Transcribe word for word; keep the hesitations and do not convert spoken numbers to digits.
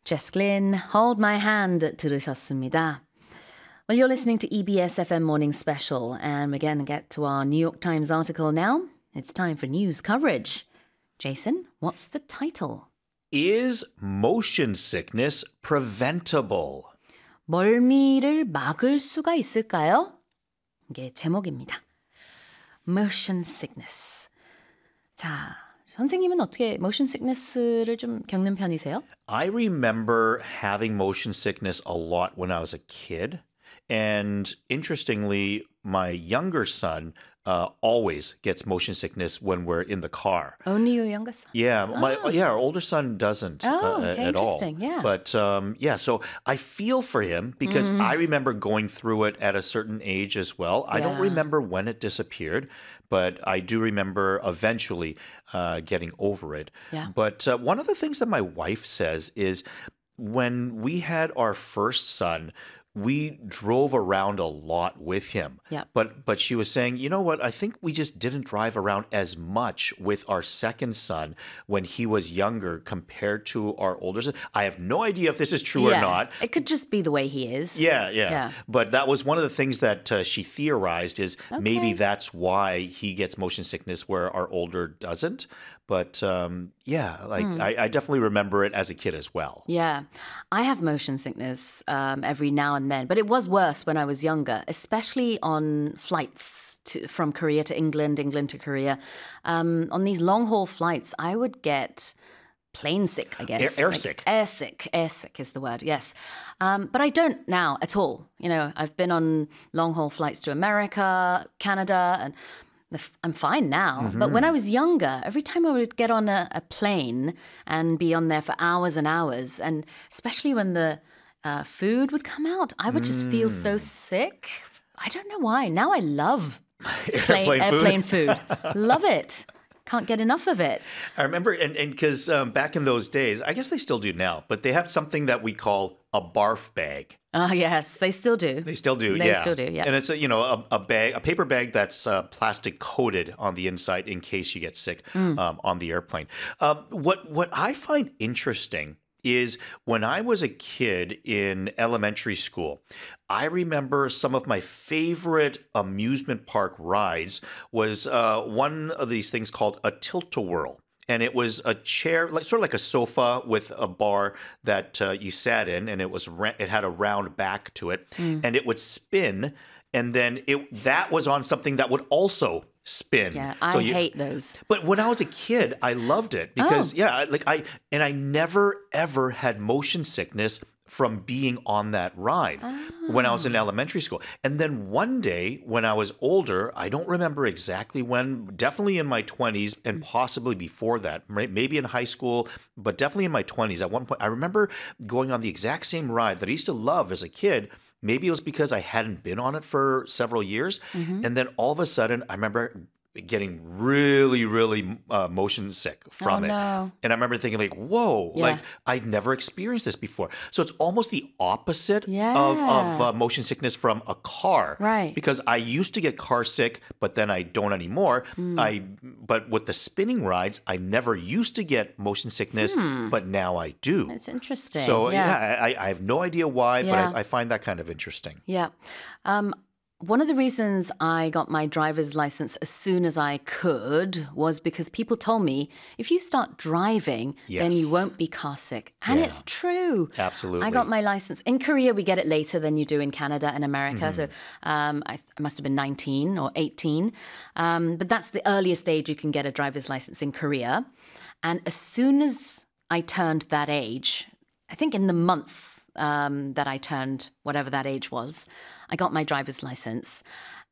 Jess Glynn, Hold My Hand 들으셨습니다. Well, you're listening to E B S F M Morning Special, and we're going to get to our New York Times article now. It's time for news coverage. Jason, what's the title? Is motion sickness preventable? 멀미를 막을 수가 있을까요? 이게 제목입니다. Motion sickness. 자, 선생님은 어떻게 motion sickness를 좀 겪는 편이세요? I remember having motion sickness a lot when I was a kid. And interestingly, my younger son uh, always gets motion sickness when we're in the car. Only your younger son? Yeah, my yeah, our older son doesn't Oh, uh, okay, at all. interesting, yeah. But um, yeah, so I feel for him because Mm. I remember going through it at a certain age as well. I don't Yeah. remember when it disappeared, but I do remember eventually uh, getting over it. Yeah. But uh, one of the things that my wife says is when we had our first son, we drove around a lot with him. Yeah. But but she was saying, you know what? I think we just didn't drive around as much with our second son when he was younger compared to our older son. I have no idea if this is true yeah. or not. It could just be the way he is. Yeah, yeah, Yeah. But that was one of the things that uh, she theorized is maybe Okay. that's why he gets motion sickness where our older doesn't. But um, yeah, like Hmm. I, I definitely remember it as a kid as well. Yeah, I have motion sickness um, every now and then, but it was worse when I was younger, especially on flights to, from Korea to England, England to Korea. Um, on these long haul flights, I would get plane sick, I guess. Air- air Like, sick. Air sick. Air sick is the word, yes. Um, but I don't now at all. You know, I've been on long haul flights to America, Canada, and the f- I'm fine now. But when I was younger, every time I would get on a, a plane and be on there for hours and hours, and especially when the uh, food would come out, I would just feel so sick. I don't know why. Now I love plane, Airplane food. airplane food. Love it. Can't get enough of it. I remember, and because um, back in those days, I guess they still do now, but they have something that we call a barf bag. Ah, yes, they still do. They still do, They yeah. still do, yeah. And it's a, you know a, a bag, a paper bag that's uh, plastic coated on the inside in case you get sick Mm. um, on the airplane. Um, what what I find interesting is when I was a kid in elementary school, I remember some of my favorite amusement park rides was uh, one of these things called a tilt-a-whirl. And it was a chair, like sort of like a sofa with a bar that uh, you sat in, and it was ra- it had a round back to it, Mm. and it would spin, and then it that was on something that would also spin. Yeah, I So you- hate those. But when I was a kid, I loved it because Oh. yeah, I- like I and I never ever had motion sickness from being on that ride when I was Ah. in elementary school. And then one day when I was older, I don't remember exactly when, definitely in my twenties and possibly before that, may- maybe in high school, but definitely in my twenties. At one point, I remember going on the exact same ride that I used to love as a kid. Maybe it was because I hadn't been on it for several years. Mm-hmm. And then all of a sudden, I remember getting really, really uh, motion sick from Oh, it. no. And I remember thinking like, whoa, Yeah. like I'd never experienced this before. So it's almost the opposite of, Yeah. of uh, motion sickness from a car. Right. Because I used to get car sick, but then I don't anymore. Hmm. I But with the spinning rides, I never used to get motion sickness, but now I do. It's interesting. So Hmm. yeah. yeah, I, I have no idea why, Yeah. but I, I find that kind of interesting. Yeah. Um, one of the reasons I got my driver's license as soon as I could was because people told me if you start driving, then you Yes. won't be car sick. And Yeah. it's true. Absolutely. I got my license. In Korea, we get it later than you do in Canada and America. Mm-hmm. So um, I, I must have been nineteen or eighteen. Um, but that's the earliest age you can get a driver's license in Korea. And as soon as I turned that age, I think in the month um, that I turned whatever that age was, I got my driver's license.